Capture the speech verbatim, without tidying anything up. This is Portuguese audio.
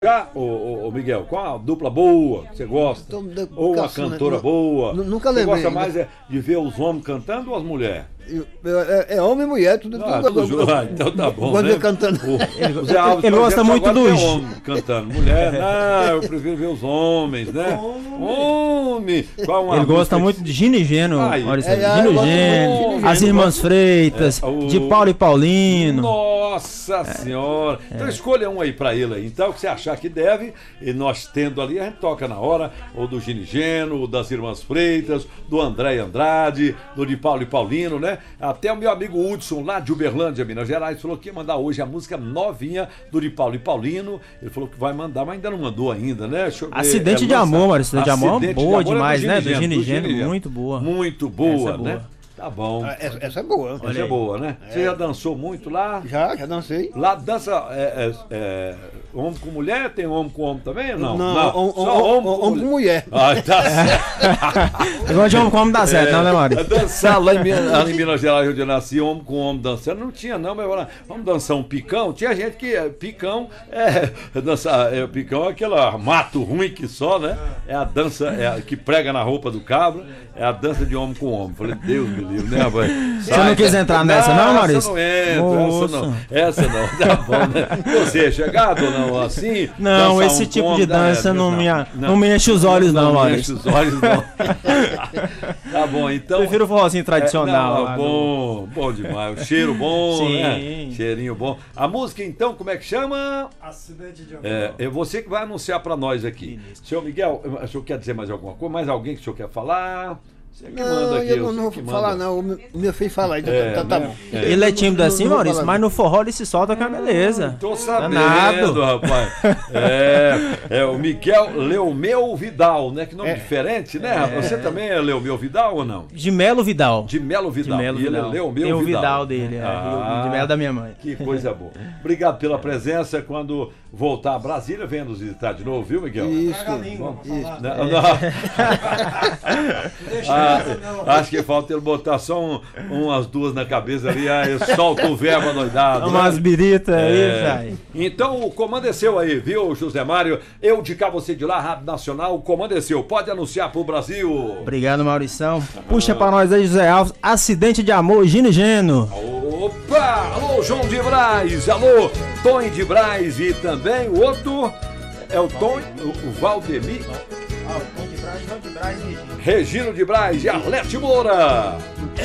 Ah, ô, ô, ô Miguel, qual uma dupla boa que você gosta? Ou uma cantora boa? Nunca lembrei. Você gosta mais é de ver os homens cantando ou as mulheres? Eu- eu- É, é homem e mulher, tudo. Ah, tudo- tudo eu- ah, então tá bom, gosto de né? ver cantando. O, o Zé Alves, Ele por gosta exemplo, muito só gosta de dos- ver homem cantando. Mulher, não, eu prefiro ver os homens, né? Homem! Qual uma Ele gosta música muito de Gino e Geno. Ai, Olha isso é, aí. é, Gino eu e gosto muito de Geno, Gino e as Geno, Irmãs Freitas, É, o- de Paulo e Paulino. Nossa Senhora! Então escolha um aí pra ele aí. Então, o que você achar que deve, e nós tendo ali, a gente toca na hora, ou do Gino e Geno, ou das Irmãs Freitas, do André Andrade, do de Paulo e Paulino, né? Até o meu amigo Hudson, lá de Uberlândia, Minas Gerais, falou que ia mandar hoje a música novinha do de Paulo e Paulino. Ele falou que vai mandar, mas ainda não mandou ainda, né? Deixa eu ver. Acidente É, de lança- Amor, mano. Acidente de Amor é Acidente de boa Amor é demais, né? Do Gino Gino e do Geno, Gino e Geno. muito boa. Muito boa, Essa é né? boa. Tá bom. Ah, Essa, essa é boa. Essa é boa, né? Você já dançou muito lá? Já, já dancei. Lá dança é, é, é, homem com mulher? Tem homem com homem também ou não? Não, hom- hom- só hom- homem com mulher. Ah, tá certo. Igual de homem como dá certo, não, né, Maurício? Dançar lá em, Minas, lá em Minas Gerais, onde eu nasci, homem com homem dançando, não tinha não, mas agora, vamos dançar um picão? Tinha gente que, é, picão, é, dançar, é, picão é aquela mato ruim que só, né? É a dança é a, que prega na roupa do cabra, é a dança de homem com homem. Falei, Deus me livre, né, rapaz? Você não quis entrar nessa, não, Maurício? Essa não entra, Moço. essa não, essa não, tá bom, né? Você é chegado ou não, assim? Não, dançar esse um tipo com de homem, dança é, não, me, não me enche os olhos, não, não me Maurício. enche os olhos, não. Tá bom, então... Prefiro o forrozinho tradicional. É, não, lá do- bom, bom demais. O cheiro bom, Sim. né? Cheirinho bom. A música, então, como é que chama? Acidente de amor. É, é você que vai anunciar pra nós aqui. Senhor Miguel, o senhor quer dizer mais alguma coisa? Mais alguém que o senhor quer falar? Você que manda Não, aqui. eu você não vou que falar, manda. não. O meu- o meu filho fala aí, É, tá, tá né? bom. É. Ele é tímido Não- assim, não vou Maurício, falar, mas não. no forró ele se solta com a beleza. Tô sabendo, Danado. rapaz. É, é o Miguel Leomeu Vidal, né? Que nome É. diferente, né? rapaz? Você também é Leomeu Vidal ou não? De Melo Vidal. De Melo Vidal. De Melo E ele Vidal. é Leomeu Tem o Vidal. Vidal dele, é. Ah. E o de Melo da minha mãe. Que coisa boa. Obrigado pela presença. Quando voltar a Brasília, venha nos visitar de novo, viu, Miguel? Isso. Traga a língua pra falar. Não, não. Deixa Ah, essa, não. acho que falta ele botar só um, umas duas na cabeça ali, aí solta o verbo adoidado. Umas né? biritas aí, É. velho. Então o comando é seu aí, viu, José Mário? Eu de cá, você de lá, Rádio Nacional, o comando é seu. Pode anunciar pro Brasil. Obrigado, Maurição. Puxa pra nós aí, José Alves. Acidente de amor, Gino e Geno. Opa! Alô, João de Braz, alô, Tom de Braz e também o outro é o Tom, o, o Valdemir, Regino de Braz e Arlete Moura.